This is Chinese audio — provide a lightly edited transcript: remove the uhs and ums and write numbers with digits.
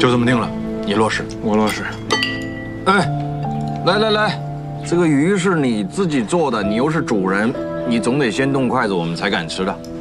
就这么定了，你落实。 我落实。 哎，来，这个鱼是你自己做的，你又是主人，你总得先动筷子，我们才敢吃的。